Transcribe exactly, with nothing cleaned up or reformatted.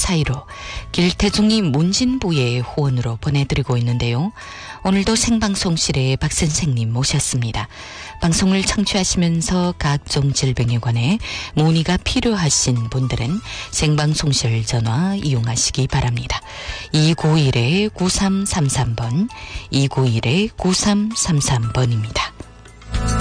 사이로 길태중이 문진부의 후원으로 보내드리고 있는데요. 오늘도 생방송실에 박 선생님 모셨습니다. 방송을 청취하시면서 각종 질병에 관해 문의가 필요하신 분들은 생방송실 전화 이용하시기 바랍니다. 이구일 구삼삼삼 번, 이구일 구삼삼삼 번입니다.